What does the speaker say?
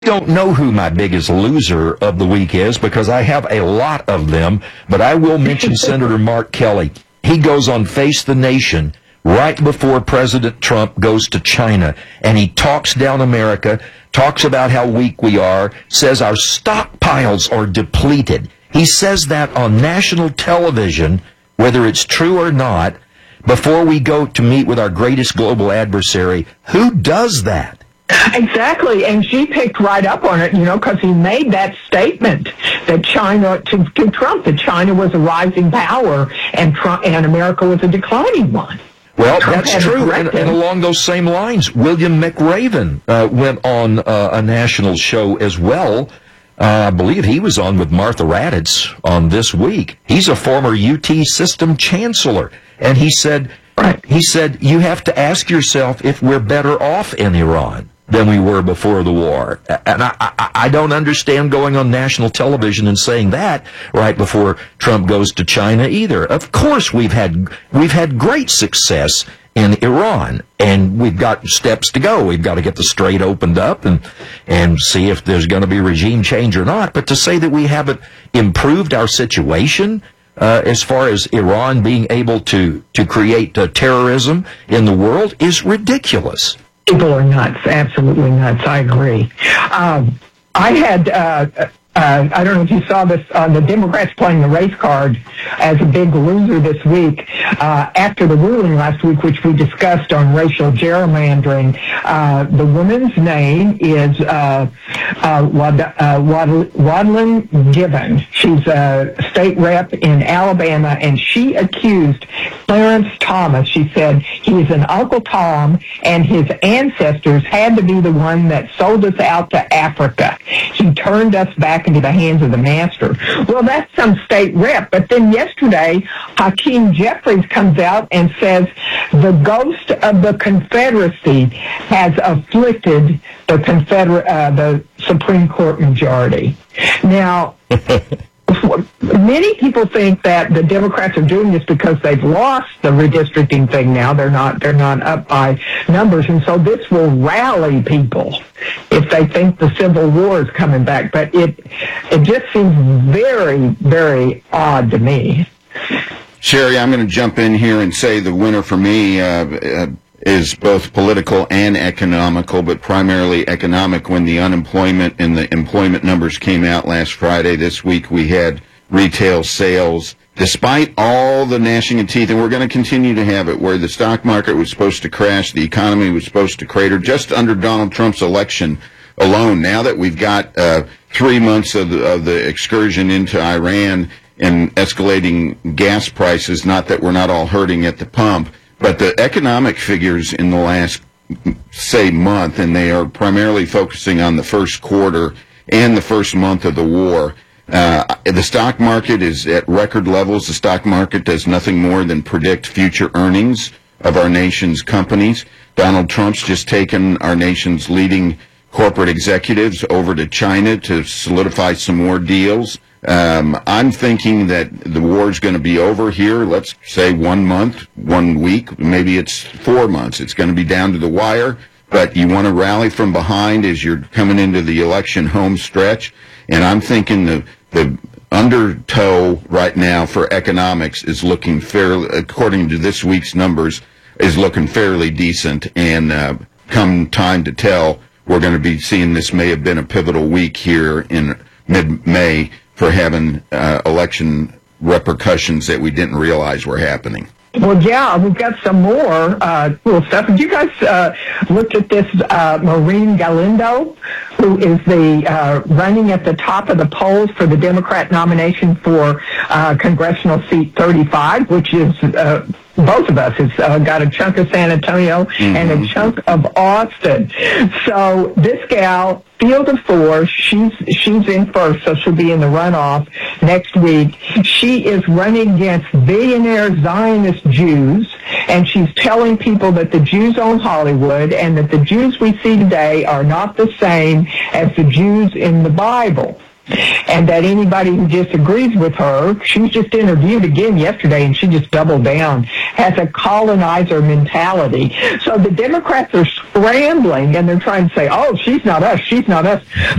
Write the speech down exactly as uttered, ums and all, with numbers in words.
don't know who my biggest loser of the week is because I have a lot of them, but I will mention Senator Mark Kelly. He goes on Face the Nation right before President Trump goes to China, and he talks down America, talks about how weak we are, says our stockpiles are depleted. He says that on national television, whether it's true or not, before we go to meet with our greatest global adversary. Who does that? Exactly, and she picked right up on it, you know, because he made that statement that China, to, to Trump, that China was a rising power and Trump, and America was a declining one. Well, Trump that's true, and, and along those same lines, William McRaven uh, went on uh, a national show as well. Uh, I believe he was on with Martha Raddatz on This Week. He's a former U T system chancellor, and he said, right. he said, you have to ask yourself if we're better off in Iran than we were before the war. And I, I, I don't understand going on national television and saying that right before Trump goes to China either. Of course we've had, we've had great success in Iran, and we've got steps to go. We've got to get the Strait opened up and, and see if there's going to be regime change or not. But to say that we haven't improved our situation, Uh, as far as Iran being able to, to create uh, terrorism in the world is ridiculous. People are nuts, absolutely nuts. I agree. Um, I had, uh, uh, I don't know if you saw this, uh, the Democrats playing the race card as a big loser this week. Uh, after the ruling last week, which we discussed on racial gerrymandering, uh, the woman's name is uh, uh, Wad- uh, Wad- Wadlin Gibbon. She's a state rep in Alabama, and she accused Clarence Thomas. She said he's an Uncle Tom, and his ancestors had to be the one that sold us out to Africa. He turned us back into the hands of the master. Well, that's some state rep. But then yesterday, Hakeem Jeffries comes out and says the ghost of the Confederacy has afflicted the Confederate, uh, the Supreme Court majority. Now, many people think that the Democrats are doing this because they've lost the redistricting thing now. They're not, they're not up by numbers, and so this will rally people if they think the Civil War is coming back. But it, it just seems very, very odd to me. Sherry, I'm going to jump in here and say the winner for me uh, uh, is both political and economical, but primarily economic. When the unemployment and the employment numbers came out last Friday, this week we had retail sales, despite all the gnashing of teeth, and we're going to continue to have it, where the stock market was supposed to crash, the economy was supposed to crater, just under Donald Trump's election alone. Now that we've got uh, three months of the, of the excursion into Iran and escalating gas prices, not that we're not all hurting at the pump, but the economic figures in the last, say, month, and they are primarily focusing on the first quarter and the first month of the war. Uh, the stock market is at record levels. The stock market does nothing more than predict future earnings of our nation's companies. Donald Trump's just taken our nation's leading corporate executives over to China to solidify some more deals. Um, I'm thinking that the war is going to be over here, let's say one month, one week, maybe it's four months. It's going to be down to the wire, but you want to rally from behind as you're coming into the election home stretch. And I'm thinking the, the undertow right now for economics is looking fairly, according to this week's numbers, is looking fairly decent. And uh, come time to tell, we're going to be seeing this may have been a pivotal week here in mid-May for having uh, election repercussions that we didn't realize were happening. Well, yeah, we've got some more uh, cool stuff. Have you guys uh, looked at this uh, Maureen Galindo, who is the uh, running at the top of the polls for the Democrat nomination for uh, congressional seat thirty-five, which is uh, both of us. It's uh, got a chunk of San Antonio mm-hmm. and a chunk of Austin. So this gal, field of four, she's she's in first, so she'll be in the runoff next week. She is running against billionaire Zionist Jews, and she's telling people that the Jews own Hollywood and that the Jews we see today are not the same as the Jews in the Bible. and that anybody who disagrees with her, she was just interviewed again yesterday, and she just doubled down, has a colonizer mentality. So the Democrats are scrambling, and they're trying to say, oh, she's not us, she's not us.